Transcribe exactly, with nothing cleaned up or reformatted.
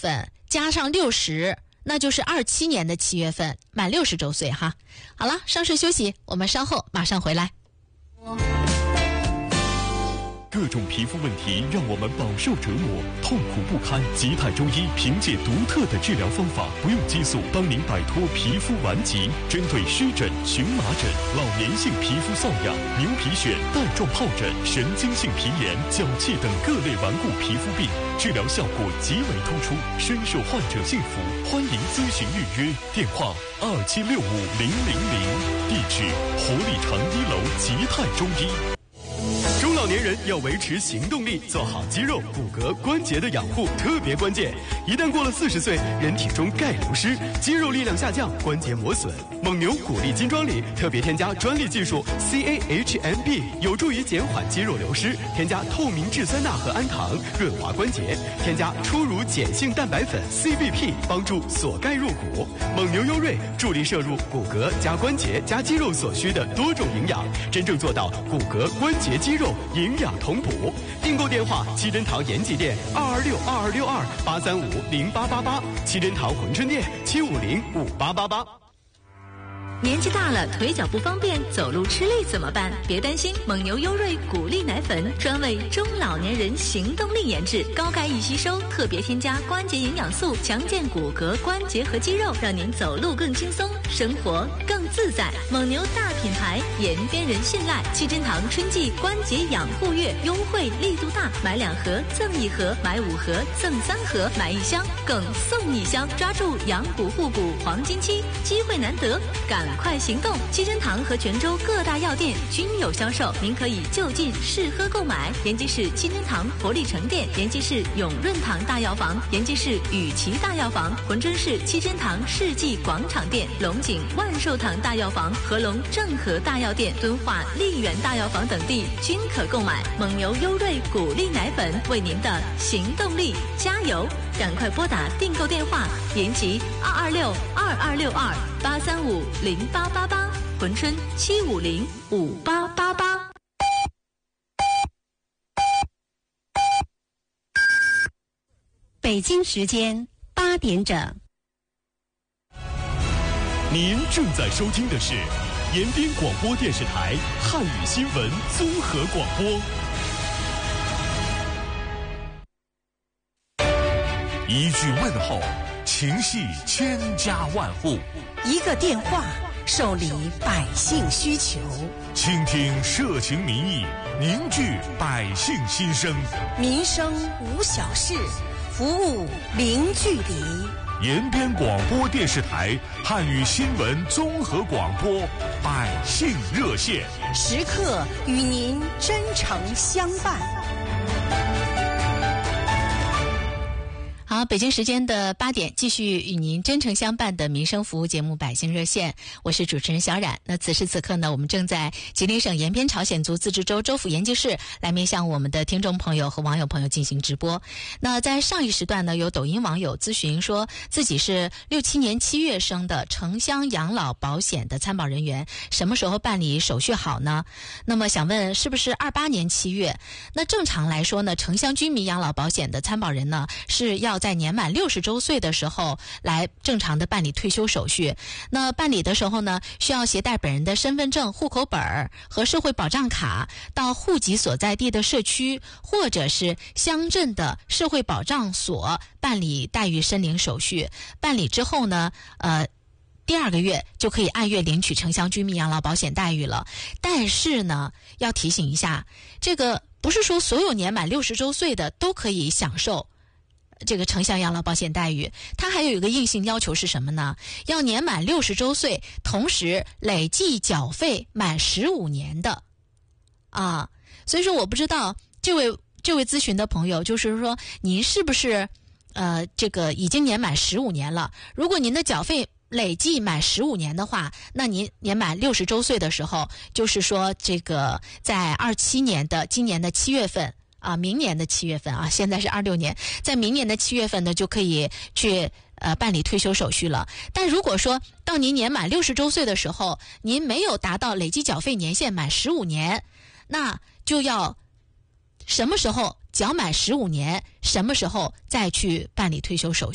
份加上六十，那就是二七年的七月份，满六十周岁哈。好了，上市休息，我们稍后马上回来。 各种皮肤问题让我们饱受折磨，痛苦不堪。吉泰中医凭借独特的治疗方法，不用激素，帮您摆脱皮肤顽疾。针对湿疹、荨麻疹、老年性皮肤瘙痒、牛皮癣、带状疱疹、神经性皮炎、脚气等各类顽固皮肤病，治疗效果极为突出，深受患者信服。欢迎咨询预约，电话二七六五零零零，地址活力城一楼吉泰中医。 中老年人要维持行动力，做好肌肉、骨骼、关节的养护特别关键。一旦过了四十岁，人体中钙流失，肌肉力量下降，关节磨损。蒙牛骨力金装里特别添加专利技术 C A H M B， 有助于减缓肌肉流失。添加透明质酸钠和氨糖，润滑关节。添加初乳碱性蛋白粉 C B P， 帮助锁钙入骨。蒙牛优瑞助力摄入骨骼加关节加肌肉所需的多种营养，真正做到骨骼关节肌肉营养同补。订购电话：七珍堂延吉店二二六二二六二八三五零八八八，七珍堂珲春店七五零五八八八。 年纪大了，腿脚不方便，走路吃力怎么办？别担心，蒙牛优瑞骨力奶粉专为中老年人行动力研制，高钙易吸收，特别添加关节营养素，强健骨骼、关节和肌肉，让您走路更轻松，生活更自在。蒙牛大品牌，延边人信赖。七珍堂春季关节养护月优惠力度大，买两盒赠一盒，买五盒赠三盒，买一箱更送一箱，抓住养骨护骨黄金期，机会难得，赶快行动！七珍堂和泉州各大药店均有销售，您可以就近试喝购买。延吉市七珍堂活力城店，延吉市永润堂大药房，延吉市雨琦大药房，珲春市七珍堂世纪广场店，龙井万寿堂大药房、合龙正和大药店、敦化丽园大药房等地均可购买。蒙牛优瑞骨力奶粉，为您的行动力加油！赶快拨打订购电话：延吉二二六二二六二八三五零八八八，珲春七五零五八八八。 北京时间八点整。 您正在收听的是延边广播电视台汉语新闻综合广播。一句问候，情系千家万户； 一个电话，受理百姓需求。 倾听社情民意，凝聚百姓心声。 民生无小事，服务零距离。 延边广播电视台汉语新闻综合广播百姓热线， 时刻与您真诚相伴。 好，北京时间的八点，继续与您真诚相伴的民生服务节目《百姓热线》，我是主持人小冉。那此时此刻呢，我们正在吉林省延边朝鲜族自治州州府延吉市来面向我们的听众朋友和网友朋友进行直播。那在上一时段呢，有抖音网友咨询说自己是六七年七月生的城乡养老保险的参保人员，什么时候办理手续好呢？那么想问是不是二八年七月？那正常来说呢，城乡居民养老保险的参保人呢是要在年满六十周岁的时候来正常的办理退休手续。那办理的时候呢，需要携带本人的身份证、户口本和社会保障卡到户籍所在地的社区或者是乡镇的社会保障所办理待遇申领手续。办理之后呢，呃第二个月就可以按月领取城乡居民养老保险待遇了。但是呢，要提醒一下，这个不是说所有年满六十周岁的都可以享受这个城乡养老保险待遇，它还有一个硬性要求是什么呢？要年满六十周岁，同时累计缴费满十五年的啊。所以说，我不知道这位这位咨询的朋友，就是说您是不是呃这个已经年满十五年了？如果您的缴费累计满十五年的话，那您年满六十周岁的时候，就是说这个在二七年的今年的七月份。啊，明年的七月份啊，现在是二六年，在明年的七月份呢，就可以去呃办理退休手续了。但如果说到您年满六十周岁的时候，您没有达到累计缴费年限满十五年，那就要什么时候缴满十五年，什么时候再去办理退休手续。